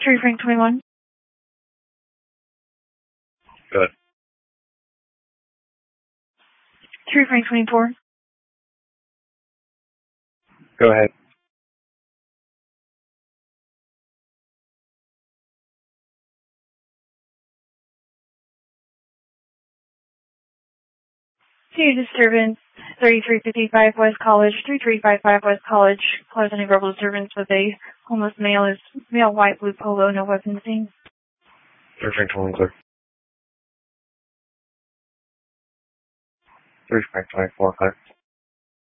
Tree Frank 21. Good. Tree Frank 24. Go ahead. See disturbance, 3355 West College, 3355 West College, causing a verbal disturbance with a homeless male, is male white blue polo, no weapons seen. Tree Frank 21 clear. Tree Frank 24 clear.